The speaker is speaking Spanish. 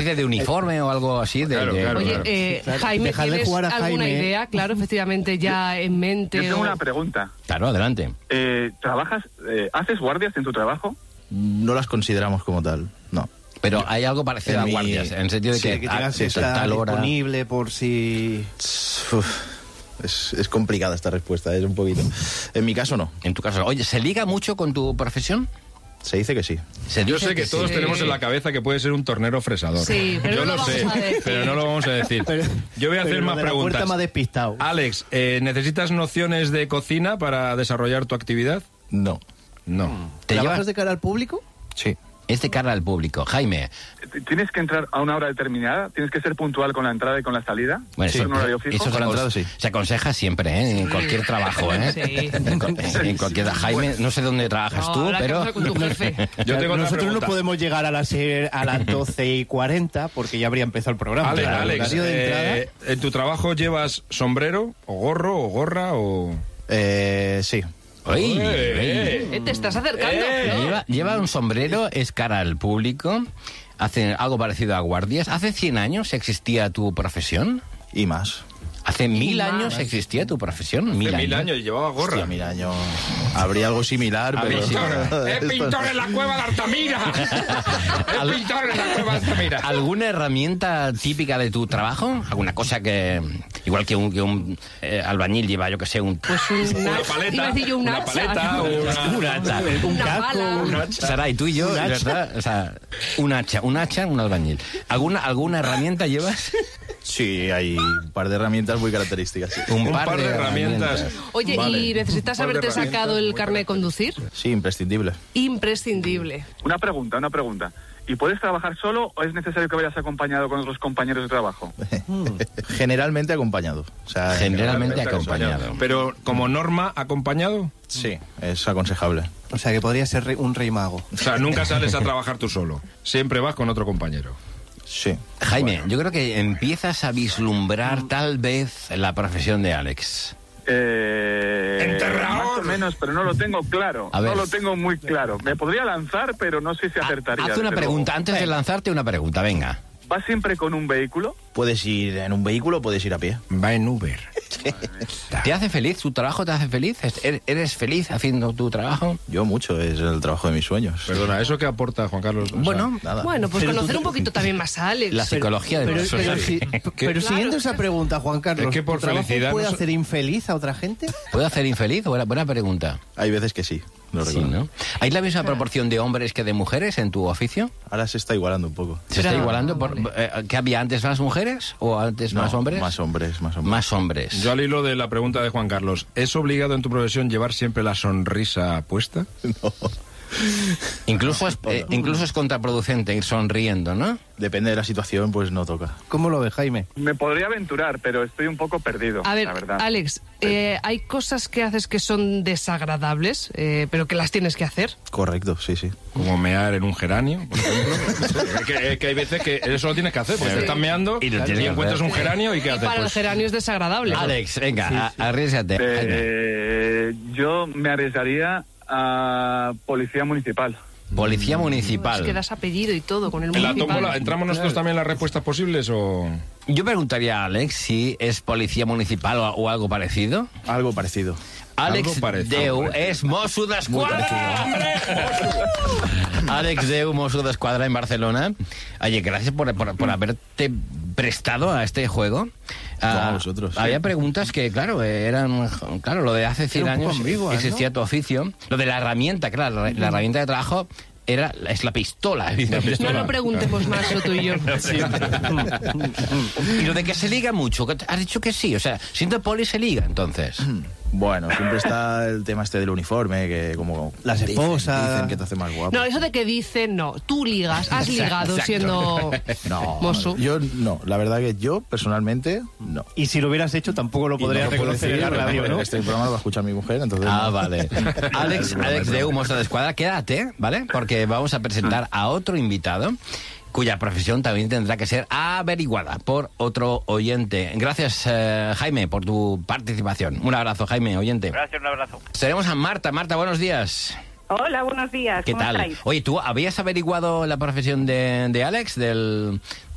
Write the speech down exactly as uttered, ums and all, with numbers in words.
especie de uniforme o algo así. De, Claro, de- claro, Oye, claro. eh, Claro, Jaime, dejar de ¿tienes jugar a alguna Jaime. idea, claro, efectivamente, ya en mente? Yo tengo o- una pregunta. Claro, adelante. Eh, ¿Trabajas, eh, haces guardias en tu trabajo? No las consideramos como tal, no. Pero hay algo parecido En a mi- guardias, en el sentido de Sí, que, que ah, tengas que de estar tal hora... disponible por si... Uf, es, es complicada esta respuesta, es un poquito. En mi caso no. En tu caso, oye, ¿se liga mucho con tu profesión? Se dice que sí. Se Yo dice sé que todos sí. tenemos en la cabeza que puede ser un tornero fresador. Sí, pero Yo no lo lo sé, vamos a decir. pero no lo vamos a decir. Pero- Yo voy a pero hacer lo más de la preguntas. puerta me ha despistado. Alex, eh, ¿necesitas nociones de cocina para desarrollar tu actividad? No. No. ¿Te ¿Trabajas llevas de cara al público? Sí. es de cara al público? Jaime, ¿Tienes que entrar a una hora determinada? ¿Tienes que ser puntual con la entrada y con la salida? bueno, ¿Es eso, un horario fijo? eso se, Con la acon- entrada, sí. se aconseja siempre, ¿eh? En cualquier trabajo, ¿eh? Sí. En, cu- en cualquier Jaime, no sé dónde trabajas No, tú, habla que pero pasa con tu jefe. Yo tengo otra Nosotros no pregunta. podemos llegar a las, eh, a las doce y cuarenta porque ya habría empezado el programa. Alex, Claro, el Alex, horario de entrada- eh, ¿en tu trabajo llevas sombrero o gorro o gorra o...? Eh, sí. Uy, Eh, uy. Eh, te estás acercando. Eh, ¿no? Lleva, lleva un sombrero, es cara al público, hace algo parecido a guardias. ¿Hace cien años existía tu profesión? Y más. ¿Hace mil más. años existía tu profesión? Hace mil años y llevaba gorra. Hostia, mil años. Habría algo similar, A pero... ver, sí. ¡Es pintor en la cueva de Altamira! ¡Es pintor en la cueva de Altamira! ¿Alguna herramienta típica de tu trabajo? ¿Alguna cosa que, igual que un, que un eh, albañil lleva, yo que sé, un... Pues un Una hacha. paleta, Iba a decir yo un una hacha, paleta, ¿no? una- un hacha. un Una casco, bala. un- hacha. Saray, tú y yo, ¿Un de hacha? verdad, o sea, un hacha, un hacha, un albañil. ¿Alguna, alguna herramienta llevas? Sí, hay un par de herramientas muy características. Sí, Un par de herramientas. Oye, Vale. ¿y necesitas Un par de haberte herramientas sacado el muy carnet de conducir? Sí, imprescindible. Imprescindible. Una pregunta, una pregunta. ¿Y puedes trabajar solo o es necesario que vayas acompañado con otros compañeros de trabajo? Generalmente acompañado. O sea, Generalmente acompañado. Pero como norma, acompañado. Sí, es aconsejable. O sea, que podría ser re- un rey mago. O sea, nunca sales a trabajar tú solo. Siempre vas con otro compañero. Sí. Jaime, yo creo que empiezas a vislumbrar tal vez la profesión de Alex. Eh, Enterrador. Más o menos, pero no lo tengo claro. A ver. No lo tengo muy claro. Me podría lanzar, pero no sé si acertaría. Haz una desde pregunta, luego. antes de lanzarte una pregunta, venga. ¿Vas siempre con un vehículo? Puedes ir en un vehículo, puedes ir a pie. Va en Uber. ¿Te hace feliz? ¿Tu trabajo te hace feliz? ¿Er- ¿Eres feliz haciendo tu trabajo? Yo mucho, es el trabajo de mis sueños. Perdona, ¿eso qué aporta, Juan Carlos? O sea, Bueno, Nada. Bueno, pues Pero conocer tú- un poquito también más a Alex. la psicología de Pero, los pero, si- pero siguiendo esa pregunta, Juan Carlos, Es que por ¿tu trabajo felicidad puede no so- hacer infeliz a otra gente? ¿Puede hacer infeliz? Buena, buena pregunta. Hay veces que sí, lo Sí, reconozco. ¿no? ¿Hay la misma proporción de hombres que de mujeres en tu oficio? Ahora se está igualando un poco. ¿Se está Pero- igualando? Por, eh, ¿Que había antes más mujeres o antes No, más hombres? Más hombres, más hombres. Más hombres. Yo al hilo de la pregunta de Juan Carlos, ¿es obligado en tu profesión llevar siempre la sonrisa puesta? Incluso es, eh, incluso es contraproducente ir sonriendo, ¿no? Depende de la situación, pues no toca. ¿Cómo lo ves, Jaime? Me podría aventurar, pero estoy un poco perdido, A ver, la verdad. Alex, eh, hay cosas que haces que son desagradables, eh, pero que las tienes que hacer. Correcto, sí, sí. Como mear en un geranio, por ejemplo. es, que, es que hay veces que eso lo tienes que hacer, porque te estás meando Y y, lo tienes que encuentras hacer. un geranio y ¿qué Y haces? para el Pues, geranio es desagradable. Alex, venga, a- arriésgate. Jaime. Eh, yo me arriesgaría a policía municipal. Policía municipal. Es que das apellido y todo con el ¿en la municipal. tómbola entramos nosotros también en las respuestas posibles o...? Yo preguntaría a Alex si es policía municipal o, o algo parecido. Algo parecido. Alex Algo parecido. Deu es Mosso d'Esquadra. Alex Deu, Mosso d'Esquadra en Barcelona. Oye, gracias por, por, por haberte prestado a este juego. No, Ah, a vosotros. Había preguntas que, claro, eran... Claro, lo de hace cien Era un poco años ambigua, ¿no? existía tu oficio. Lo de la herramienta, claro, la, la herramienta de trabajo era, es la pistola, evidentemente. No lo preguntemos más, lo tú y yo. Y lo de que se liga mucho, que has dicho que sí, o sea, siendo poli se liga, entonces. Bueno, siempre está el tema este del uniforme, que como... Las dicen- esposas. Dicen que te hace más guapo. No, eso de que dicen, no. Tú ligas, has ligado Exacto. siendo No, mozo. yo no. La verdad que yo, personalmente, no. Y si lo hubieras hecho, tampoco lo Y no podrías lo puedo reconocer decir, en la radio, porque ¿no? Este programa lo va a escuchar mi mujer, entonces... Ah, no. vale. Alex, Alex Deu, Mosso d'Esquadra, quédate, ¿vale? Porque vamos a presentar a otro invitado cuya profesión también tendrá que ser averiguada por otro oyente. Gracias, eh, Jaime, por tu participación. Un abrazo, Jaime, oyente. Gracias, un abrazo. Tenemos a Marta. Marta, buenos días. Hola, buenos días. ¿Qué ¿Cómo tal? estáis? Oye, ¿tú habías averiguado la profesión de, de Alex, del,